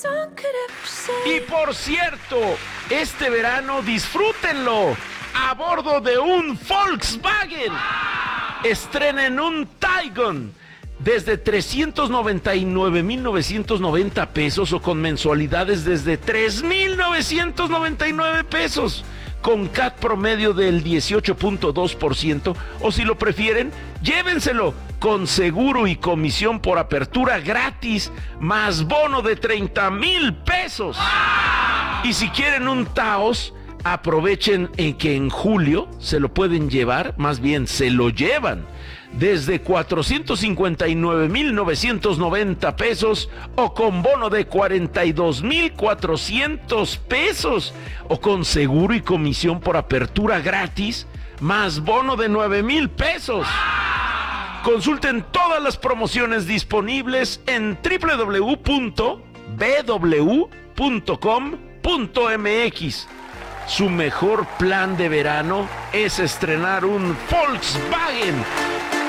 Y por cierto, este verano disfrútenlo a bordo de un Volkswagen. Estrenen un Taycan desde 399,990 pesos o con mensualidades desde 3,999 pesos. Con CAT promedio del 18.2%, o si lo prefieren, llévenselo con seguro y comisión por apertura gratis, más bono de 30,000 pesos. Y si quieren un Taos, aprovechen en que en julio se lo pueden llevar, más bien se lo llevan, desde 459,990 pesos o con bono de 42,400 pesos o con seguro y comisión por apertura gratis más bono de 9,000 pesos. Consulten todas las promociones disponibles en www.bw.com.mx. Su mejor plan de verano es estrenar un Volkswagen.